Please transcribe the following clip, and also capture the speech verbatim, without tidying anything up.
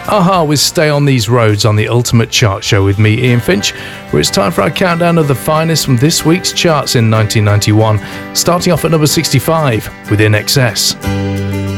a-ha with Stay on These Roads on the Ultimate Chart Show with me, Ian Finch, where it's time for our countdown of the finest from this week's charts in nineteen ninety-one, starting off at number sixty-five with In Excess.